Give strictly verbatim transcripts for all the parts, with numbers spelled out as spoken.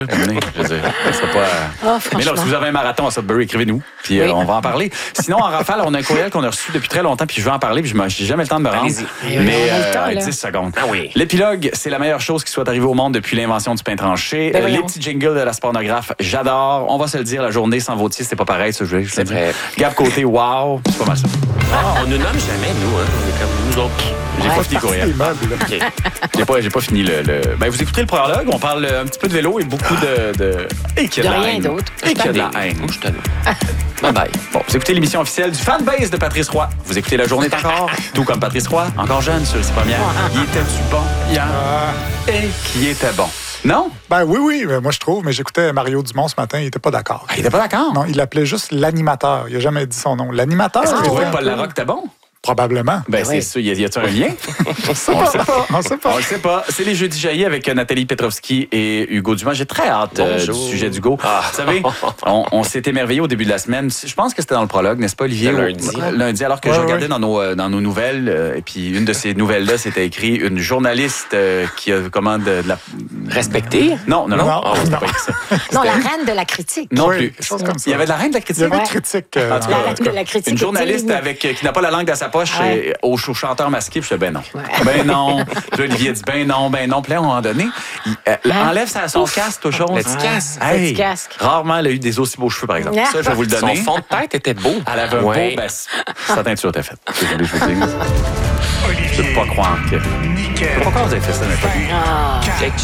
Je veux dire, ça sera pas... Oh, mais là, si vous avez un marathon à Sudbury, écrivez-nous, puis oui. euh, on va en parler. Sinon, en rafale, on a un courriel qu'on a reçu depuis très longtemps, puis je veux en parler, puis je n'ai jamais le temps de me rendre. Allez-y. Mais euh, temps, dix secondes. Ah oui. L'épilogue, c'est la meilleure chose qui soit arrivée au monde depuis l'invention du pain tranché. Ben euh, les voyons. petits jingles de la spornographe, j'adore. On va se le dire, la journée sans Vautier, c'est pas pareil, ça, je vais C'est vrai. Gab Côté, wow, c'est pas mal ça. Ah, on nous nomme jamais, nous. Hein. On est comme nous autres. J'ai Ouais, pas fini le courriel. Les meubles. OK. J'ai pas, j'ai pas fini le, le... Ben, vous écoutez le prologue, on parle un petit peu de vélo et beaucoup de... de... Et qu'il y a De de la rien haine. d'autre. Et qu'il y a de la haine. Moi, je te nomme. Bye bye. Bon, vous écoutez l'émission officielle du fanbase de Patrice Roy. Vous écoutez La Journée est encore, tout comme Patrice Roy, encore jeune sur ses premières. Il était-tu bon hier? Et qui était bon. Non? Ben oui, oui, mais moi je trouve, mais j'écoutais Mario Dumont ce matin, il était pas d'accord. Ah, il était pas d'accord? Non, il l'appelait juste l'animateur. Il a jamais dit son nom. L'animateur, Est-ce que tu il trouvais était que un Paul peu- Larocque était bon? Probablement. Ben, c'est oui. sûr. Y a- y a-t-il un lien? On sait pas. On sait On pas. le sait pas. C'est les Jeudis jaillis avec Nathalie Petrovski et Hugo Dumas. J'ai très hâte euh, du Bonjour. sujet d'Hugo. Ah. Vous savez, on, on s'est émerveillé au début de la semaine. Je pense que c'était dans le prologue, n'est-ce pas, Olivier? C'était lundi. Au- Lundi, alors que Ouais, je regardais ouais. dans nos, euh, dans nos nouvelles, euh, et puis une de ces nouvelles-là, c'était écrit une journaliste euh, qui a comment de, de la... Respecté? Non, non, non. Non. Ah, c'était Non. pas écrit ça. Non, la C'était- reine de la critique. Non Oui, plus. des choses comme ça. Il y avait de la reine de la Il y critique. avait Ouais. une critique. euh, En tout La cas, reine de la critique. Une journaliste était- avec, euh, qui n'a pas la langue dans sa poche Ouais. et, au, au chanteur masqué. Puis je fais, ben non. Ben non. Puis Olivier dit, ben non, ben non. Puis là, à un moment donné, il euh, Hein? enlève sa, son casque, toute chose. Le petit casque. Le petit casque. Rarement, elle a eu des aussi beaux cheveux, par exemple. Ah. Ça, je vais vous le Son donner. fond de tête était beau. Elle avait un Ouais. beau, ben, c- sa teinture était faite. C'est ce que je vous dis. Je peux pas croire que... Je peux pas croire que vous avez fait ça, n'est-pas vu. Ah.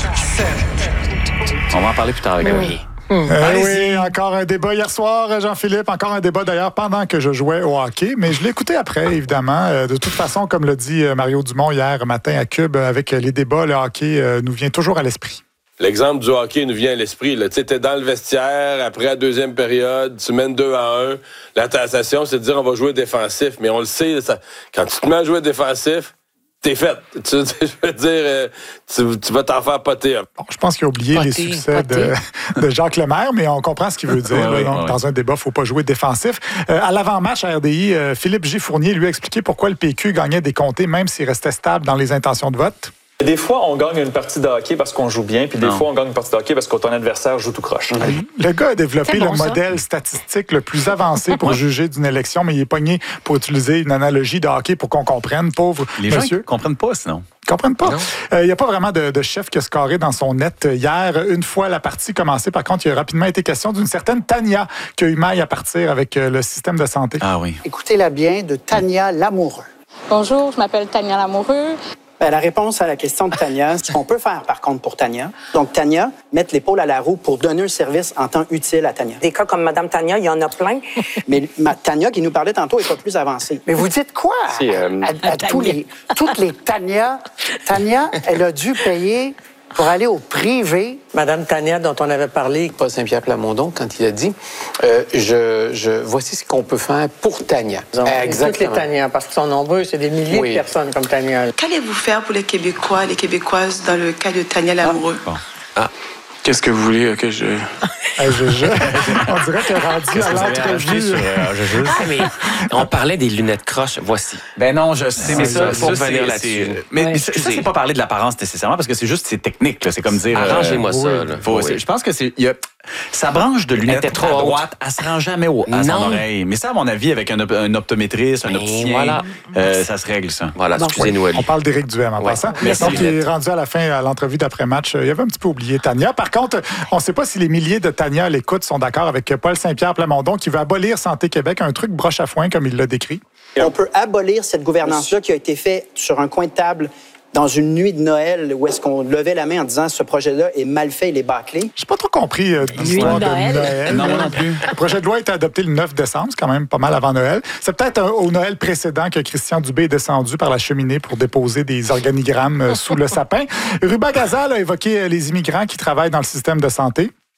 On va en parler plus tard avec Oui. elle. Euh, Allez-y. oui, encore un débat hier soir, Jean-Philippe. Encore un débat d'ailleurs pendant que je jouais au hockey. Mais je l'ai écouté après, évidemment. Euh, de toute façon, comme l'a dit euh, Mario Dumont hier matin à Cube, euh, avec euh, les débats, le hockey euh, nous vient toujours à l'esprit. L'exemple du hockey nous vient à l'esprit. Tu étais dans le vestiaire, après la deuxième période, tu mènes deux à un. La tentation, c'est de dire on va jouer défensif. Mais on le sait, ça, quand tu te mets à jouer défensif, t'es fait. Tu, je veux dire, euh, tu, tu vas t'en faire poter. Bon, je pense qu'il a oublié Poté, les succès de, de Jacques Lemaire, mais on comprend ce qu'il veut dire. Ouais, là. ouais, Donc, ouais. Dans un débat, il ne faut pas jouer défensif. Euh, à l'avant-match à R D I, euh, Philippe G. Fournier lui a expliqué pourquoi le P Q gagnait des comtés, même s'il restait stable dans les intentions de vote. Des fois, on gagne une partie de hockey parce qu'on joue bien, puis des Non. fois, on gagne une partie de hockey parce que ton adversaire joue tout croche. Le gars a développé C'est bon, le ça. modèle statistique le plus avancé pour juger d'une élection, mais il est pogné pour utiliser une analogie de hockey pour qu'on comprenne. Pauvre Les gens monsieur. ne comprennent pas, sinon. Ils comprennent pas. Non. Il n'y a pas vraiment de, de chef qui a scoré dans son net hier. Une fois la partie commencée, par contre, il a rapidement été question d'une certaine Tania qui a eu maille à partir avec euh, le système de santé. Ah oui. Écoutez-la bien, de Tania Lamoureux. Bonjour, je m'appelle Tania Lamoureux. Ben, la réponse à la question de Tania, ce qu'on peut faire, par contre, pour Tania. Donc, Tania, mettre l'épaule à la roue pour donner un service en temps utile à Tania. Des cas comme Mme Tania, il y en a plein. Mais ma, Tania, qui nous parlait tantôt, est pas plus avancée. Mais vous dites quoi? Si, euh, À, à tous les, toutes les Tania, Tania, elle a dû payer pour aller au privé. Mme Tania, dont on avait parlé, Paul Saint-Pierre Plamondon, quand il a dit euh, je, je, voici ce qu'on peut faire pour Tania. toutes les Exactement. Tania, parce qu'ils sont nombreux, c'est des milliers Oui. de personnes comme Tania. Qu'allez-vous faire pour les Québécois, les Québécoises dans le cas de Tania Lamoureux? Qu'est-ce que vous voulez que je... Euh, je- je- on dirait qu'elle est rendue Qu'est-ce à que vous avez rajouté l'entrevue. sur... euh, je jure? Ah, mais on parlait des lunettes croches. Voici. Ben non, je sais, mais ça, faut ça, revenir c'est- là-dessus. c'est- Mais, Ouais, mais ça, ça, excusez. c'est pas parler de l'apparence nécessairement, parce que c'est juste, c'est technique, là. C'est comme dire... euh, Arrangez-moi ça, là. faut- Oui. c'est- Je pense que c'est... il y a- sa branche de lunettes était trop à haute. droite, elle se rend jamais au, à son Non. oreille. Mais ça, à mon avis, avec un, op- un optométriste, un Ben, opticien, voilà. euh, ça se règle, ça. Voilà, excusez-nous, On Ali. parle d'Éric Duhem en Ouais. passant. Merci, Donc, il est Lynette. rendu à la fin, à l'entrevue d'après-match. Il avait un petit peu oublié Tania. Par contre, on ne sait pas si les milliers de Tania à l'écoute sont d'accord avec Paul Saint-Pierre Plamondon qui veut abolir Santé Québec, un truc broche à foin, comme il l'a décrit. On peut abolir cette gouvernance-là qui a été faite sur un coin de table dans une nuit de Noël où est-ce qu'on levait la main en disant ce projet-là est mal fait, il est bâclé. J'ai pas trop compris euh, l'histoire de de Noël. Noël. Non, moi non plus. Le projet de loi a été adopté le neuf décembre, c'est quand même pas mal avant Noël. C'est peut-être euh, au Noël précédent que Christian Dubé est descendu par la cheminée pour déposer des organigrammes euh, sous le sapin. Ruba Gazal a évoqué euh, les immigrants qui travaillent dans le système de santé.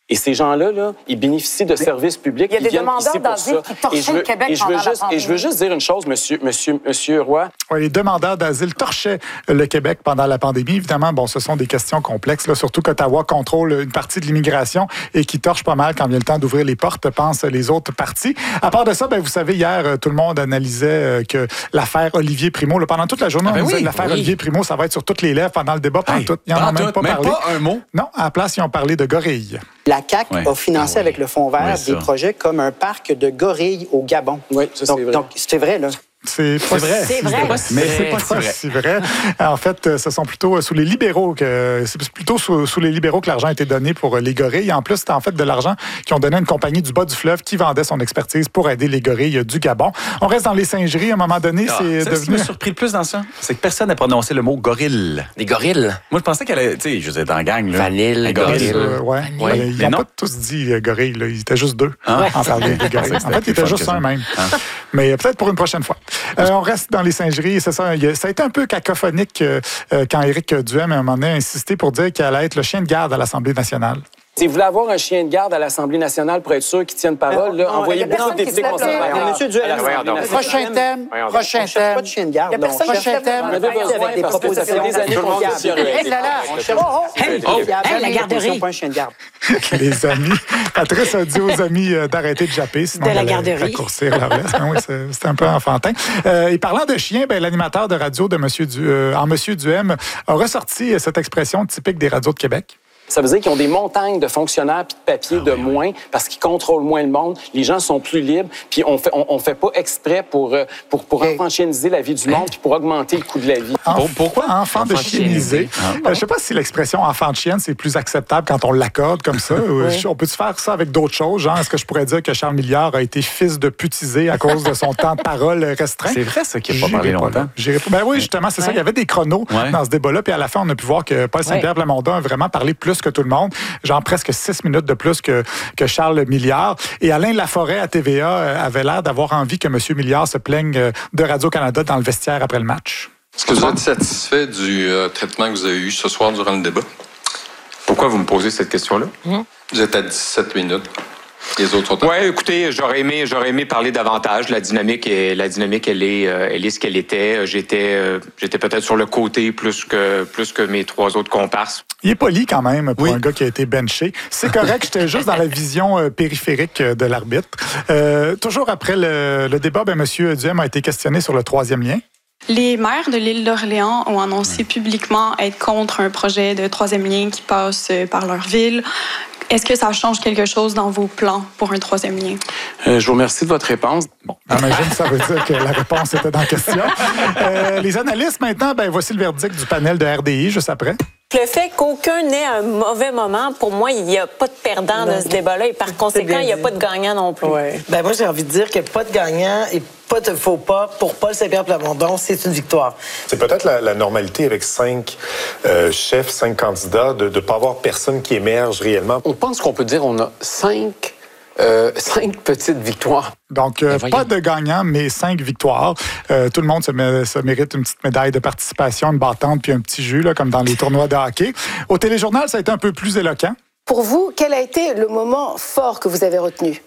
Et ces gens-là, là, ils bénéficient de services publics. Il y a ils des viennent demandeurs ici pour d'asile ça. qui torchaient Et je veux- le Québec et je veux pendant la juste, Et je veux pandémie. juste dire une chose, monsieur, monsieur, monsieur Roy. Ouais, les demandeurs d'asile torchaient le Québec pendant la pandémie. Évidemment, bon, ce sont des questions complexes, là, surtout qu'Ottawa contrôle une partie de l'immigration et qui torche pas mal quand vient le temps d'ouvrir les portes, pensent les autres parties. À part de ça, ben, vous savez, hier, euh, tout le monde analysait euh, que l'affaire Olivier Primo, là, pendant toute la journée, Ah ben on disait oui, que l'affaire oui. Olivier Primo, ça va être sur toutes les lèvres pendant le débat. Pendant Hey, tout. Ils n'en pas ont même tout, pas même parlé. pas un mot? Non, à la place, ils ont parlé de gorilles. La C A Q Ouais. a financé Ah oui. avec le Fonds vert Oui, des ça. projets comme un parc de gorilles au Gabon. Oui, ça, c'est donc, vrai. donc, c'est vrai, là. C'est pas vrai. si C'est vrai. Mais c'est pas C'est pas si vrai. si vrai. En fait, euh, ce sont plutôt euh, sous les libéraux que c'est plutôt sous, sous les libéraux que l'argent a été donné pour euh, les gorilles. En plus, c'était en fait de l'argent qu'ils ont donné à une compagnie du bas du fleuve qui vendait son expertise pour aider les gorilles euh, du Gabon. On reste dans les singeries. À un moment donné, Ah, c'est ça, ce qui devenu. m'a surpris le plus dans ça, c'est que personne n'a prononcé le mot gorille. Des gorilles. Moi, je pensais qu'elle allait, tu sais, je veux dire, dans la gang, là. Vanille, un gorille. Euh, ouais. Ouais. Ils Mais n'ont non. pas tous dit euh, gorille. Là. Ils étaient juste deux Ah. en parlant des gorilles. En fait, il était juste un même. Mais euh, peut-être pour une prochaine fois. Euh, on reste dans les singeries. C'est ça. Il y a- ça a été un peu cacophonique euh, euh, quand Éric Duhem, à un moment donné, a insisté pour dire qu'il allait être le chien de garde à l'Assemblée nationale. Si vous voulez avoir un chien de garde à l'Assemblée nationale pour être sûr qu'il tienne parole, là, Non, envoyez il y a beaucoup personne de qui députés se lève, conservateurs. là. Monsieur Duhem, à l'Assemblée voyons donc. nationale. Prochain thème. Prochain On cherche pas thème. de chien de garde. Il y a là. personne On qui cherche se lève. on On avait avec besoin des parce que ça fait des propositions années qu'on confiables. dit Hey, là, là. On cherche Hey, on cherche hey, la des garderie. propositions, pas un chien de garde. Les amis. Patrice a dit aux amis euh, d'arrêter de japper, sinon De la elle allait garderie. raccourcir leur laisse. Ben oui, c'est c'est un peu enfantin. Euh, et parlant de chien, ben, l'animateur de radio de Monsieur Du, euh, en Monsieur Duhem a ressorti euh, cette expression typique des radios de Québec. Ça veut dire qu'ils ont des montagnes de fonctionnaires puis de papier de moins parce qu'ils contrôlent moins le monde. Les gens sont plus libres. Puis on fait, on, on fait pas exprès pour, euh, pour, pour Hey. enfantianiser la vie du monde puis pour augmenter le coût de la vie. Enf- pourquoi enfant de Enfant de chiennisé? chiennisé. Euh, je sais pas si l'expression enfant de chienne, c'est plus acceptable quand on l'accorde comme ça. Euh, je- On peut-tu faire ça avec d'autres choses? Genre, est-ce que je pourrais dire que Charles Milliard a été fils de putisé à cause de son temps de parole restreint? C'est vrai, ça, qu'il n'a pas J'irai parlé pas longtemps. là. J'irai pas. Ben oui, justement, c'est ça. Il y avait des chronos Ouais. dans ce débat-là. Puis à la fin, on a pu voir que Paul Saint-Pierre Plamondon a vraiment parlé plus que tout le monde. Genre presque six minutes de plus que, que Charles Milliard. Et Alain Laforêt à T V A euh, avait l'air d'avoir envie que M. Milliard se plaigne euh, de Radio-Canada dans le vestiaire après le match. Est-ce que vous êtes satisfait du euh, traitement que vous avez eu ce soir durant le débat? Pourquoi vous me posez cette question-là? Vous êtes à dix-sept minutes. Les autres sont à... Oui, écoutez, j'aurais aimé, j'aurais aimé parler davantage. La dynamique, est, la dynamique, elle est, euh, elle est ce qu'elle était. J'étais, euh, j'étais peut-être sur le côté plus que, plus que mes trois autres comparses. Il est poli quand même pour Oui. un gars qui a été benché. C'est correct, j'étais juste dans la vision euh, périphérique euh, de l'arbitre. Euh, toujours après le, le débat, ben, M. Duhem a été questionné sur le troisième lien. Les maires de l'île d'Orléans ont annoncé publiquement être contre un projet de troisième lien qui passe euh, par leur ville. Est-ce que ça change quelque chose dans vos plans pour un troisième lien? Euh, je vous remercie de votre réponse. Bon, j'imagine que ça veut dire que la réponse était dans la question. Euh, les analystes, maintenant, ben, voici le verdict du panel de R D I juste après. Le fait qu'aucun n'ait un mauvais moment, pour moi, il n'y a pas de perdant dans ce débat-là et par conséquent, il n'y a pas de gagnant non plus. Ouais. Ben moi, j'ai envie de dire que pas de gagnant et pas de faux pas pour Paul Saint-Pierre Plamondon, c'est une victoire. C'est peut-être la, la normalité avec cinq euh, chefs, cinq candidats, de ne pas avoir personne qui émerge réellement. On pense qu'on peut dire qu'on a cinq, euh, cinq petites victoires. Donc, euh, pas de gagnant, mais cinq victoires. Euh, tout le monde se, mé- se mérite une petite médaille de participation, une battante puis un petit jus, là, comme dans les tournois de hockey. Au téléjournal, ça a été un peu plus éloquent. Pour vous, quel a été le moment fort que vous avez retenu?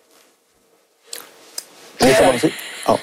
Je vais commencer. Oh.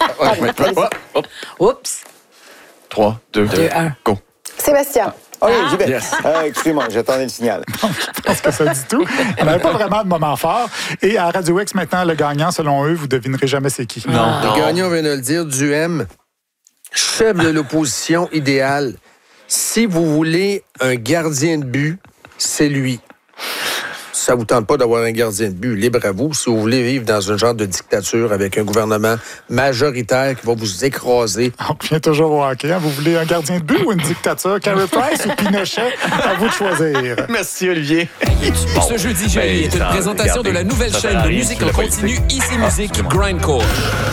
Oups. trois, deux, un, go. Sébastien. Ah oui, j'y vais. Euh, excusez-moi, j'attendais le signal. Je pense que ça dit tout. On n'avait pas vraiment de moment fort. Et à Radio X, maintenant, le gagnant, selon eux, vous devinerez jamais c'est qui. Non. Le gagnant vient de le dire, Duhem, chef de l'opposition idéal. Si vous voulez un gardien de but, c'est lui. Si ça ne vous tente pas d'avoir un gardien de but, libre à vous. Si vous voulez vivre dans un genre de dictature avec un gouvernement majoritaire qui va vous écraser. On revient toujours au hockey. Hein? Vous voulez un gardien de but ou une dictature? Carey Price ou Pinochet? À vous de choisir. Merci, Olivier. Ce jeudi, Julie est une présentation de la nouvelle chaîne de musique en continu Ici Musique Grindcore.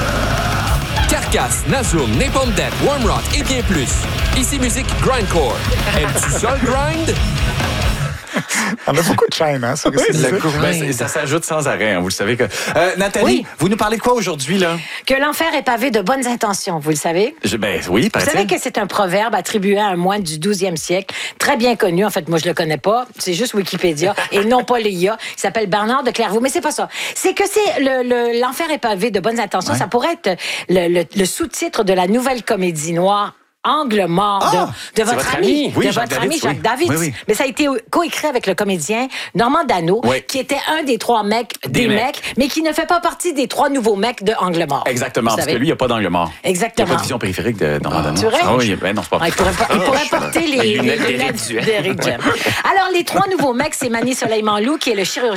Carcass, Nazum, Napalm Death, Warm Rock et bien plus. Ici Musique Grindcore. Aimes-tu ça le grind? On a beaucoup de chaînes, hein, sur Oui, le coup, ben, c'est- ça s'ajoute sans arrêt, hein, vous le savez. Que... Euh, Nathalie, Oui. vous nous parlez de quoi aujourd'hui, là? Que l'enfer est pavé de bonnes intentions, vous le savez? Je, ben oui, Vous paraît-il. savez que c'est un proverbe attribué à un moine du douzième siècle, très bien connu. En fait, moi, je le connais pas. C'est juste Wikipédia et non pas l'I A. Il s'appelle Bernard de Clairvaux. Mais c'est pas ça. C'est que c'est le, le- l'enfer est pavé de bonnes intentions. Ouais. Ça pourrait être le, le- le sous-titre de la nouvelle comédie noire Angle mort Ah, de, de c'est votre, votre ami, ami. Oui, de Jacques votre ami David, Jacques oui. David. Oui, oui. Mais ça a été coécrit avec le comédien Normand Dano, Oui. qui était un des trois mecs des, Des mecs, mecs. mais qui ne fait pas partie des trois nouveaux mecs de Angle mort. Exactement, Vous parce que savez? lui, il n'y a pas d'angle mort. Exactement. Il n'y a pas de vision périphérique de Normand Dano. C'est vrai? Ah oui, ben non, c'est pas Ah, il pourrait, pas- il pourrait porter les, Les lunettes les d'Éric Duhem. d'Éric Duhem. Alors, les trois nouveaux mecs, c'est Manny Soleil-Manlou, qui est le chirurgien